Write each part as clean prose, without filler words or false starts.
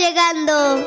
llegando.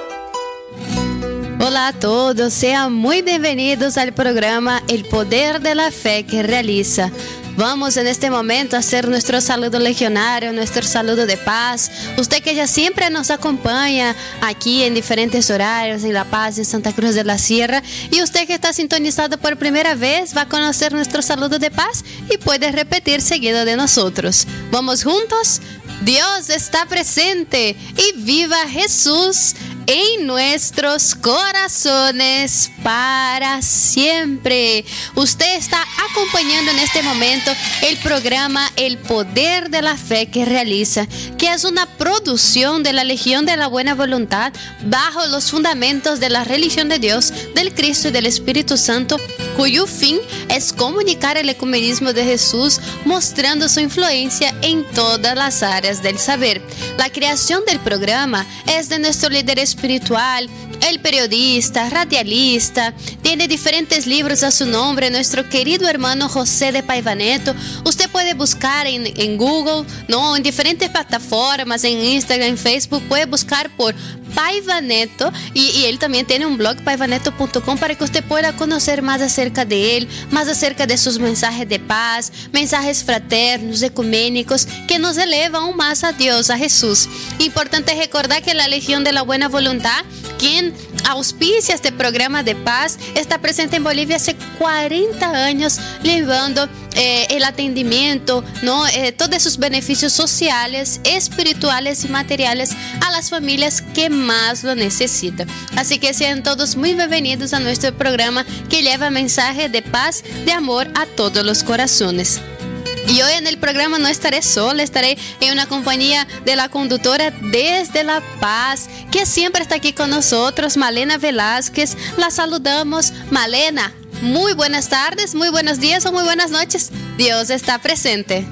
Hola a todos, sean muy bienvenidos al programa El Poder de la Fe que realiza. Vamos en este momento a hacer nuestro saludo legionario, nuestro saludo de paz. Usted que ya siempre nos acompaña aquí en diferentes horarios, en La Paz, en Santa Cruz de la Sierra. Y usted que está sintonizado por primera vez va a conocer nuestro saludo de paz y puede repetir seguido de nosotros. ¿Vamos juntos? Dios está presente y viva Jesús en nuestros corazones para siempre. Usted está acompañando en este momento el programa El Poder de la Fe que realiza, que es una producción de la Legión de la Buena Voluntad bajo los fundamentos de la religión de Dios, del Cristo y del Espíritu Santo, cuyo fin es comunicar el ecumenismo de Jesús, mostrando su influencia en todas las áreas del saber. La creación del programa es de nuestro líder espiritual, el periodista, radialista, tiene diferentes libros a su nombre, nuestro querido hermano José de Paivaneto. Usted puede buscar en Google, ¿no? En diferentes plataformas, en Instagram, en Facebook, puede buscar por Paivaneto y él también tiene un blog, paivaneto.com, para que usted pueda conocer más acerca de él, más acerca de sus mensajes de paz, mensajes fraternos, ecuménicos, que nos elevan aún más a Dios, a Jesús. Importante recordar que la Legión de la Buena Voluntad, quien auspicia este programa de paz, está presente en Bolivia hace 40 años, llevando el atendimiento, ¿no? Todos sus beneficios sociales, espirituales y materiales a las familias que más lo necesitan. Así que sean todos muy bienvenidos a nuestro programa que lleva mensaje de paz, de amor a todos los corazones. Y hoy en el programa no estaré sola, estaré en una compañía de la conductora desde La Paz, que siempre está aquí con nosotros, Malena Velázquez. La saludamos. Malena, muy buenas tardes, muy buenos días o muy buenas noches. Dios está presente.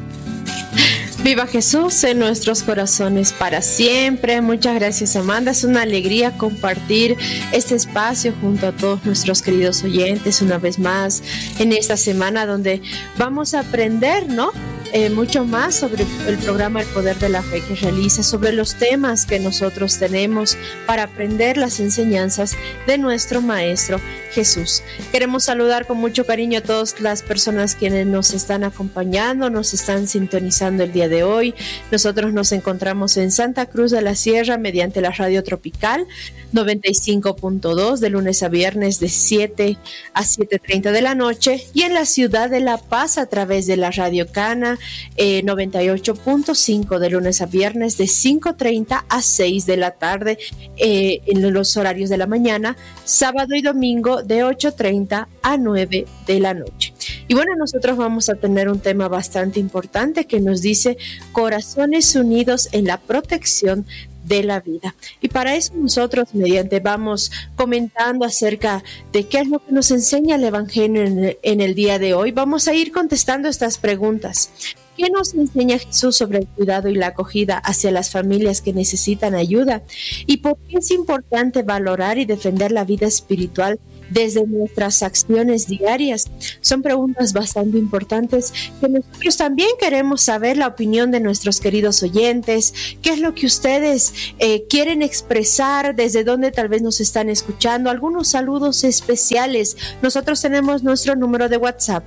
Viva Jesús en nuestros corazones para siempre. Muchas gracias, Amanda. Es una alegría compartir este espacio junto a todos nuestros queridos oyentes una vez más en esta semana donde vamos a aprender, ¿no? Mucho más sobre el programa El Poder de la Fe que realiza, sobre los temas que nosotros tenemos para aprender las enseñanzas de nuestro Maestro Jesús. Queremos saludar con mucho cariño a todas las personas quienes nos están acompañando, nos están sintonizando el día de hoy. Nosotros nos encontramos en Santa Cruz de la Sierra mediante la Radio Tropical 95.2 de lunes a viernes de 7 a 7:30 de la noche, y en la ciudad de La Paz a través de la Radio Cana 98.5 de lunes a viernes de 5:30 a 6 de la tarde en los horarios de la mañana, sábado y domingo de 8:30 a 9 de la noche. Y bueno, nosotros vamos a tener un tema bastante importante que nos dice corazones unidos en la protección de la vida. Y para eso nosotros vamos comentando acerca de qué es lo que nos enseña el Evangelio en el día de hoy. Vamos a ir contestando estas preguntas. ¿Qué nos enseña Jesús sobre el cuidado y la acogida hacia las familias que necesitan ayuda? ¿Y por qué es importante valorar y defender la vida espiritual desde nuestras acciones diarias? Son preguntas bastante importantes que nosotros también queremos saber la opinión de nuestros queridos oyentes. ¿Qué es lo que ustedes quieren expresar? ¿Desde dónde tal vez nos están escuchando? Algunos saludos especiales. Nosotros tenemos nuestro número de WhatsApp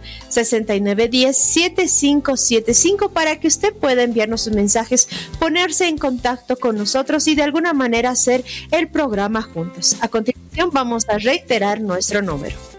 6910-7575 para que usted pueda enviarnos sus mensajes, ponerse en contacto con nosotros y de alguna manera hacer el programa juntos. A continuación vamos a reiterar nuestro número